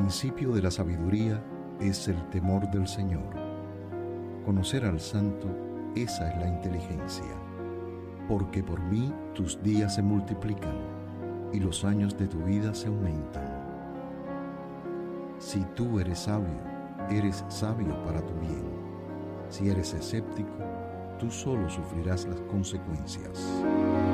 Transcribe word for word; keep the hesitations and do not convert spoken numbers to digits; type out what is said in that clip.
principio de la sabiduría es el temor del Señor. Conocer al Santo, esa es la inteligencia. Porque por mí tus días se multiplican y los años de tu vida se aumentan. Si tú eres sabio, eres sabio para tu bien. Si eres escéptico, tú solo sufrirás las consecuencias.